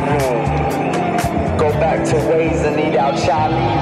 Go back to ways and eat out Charlie.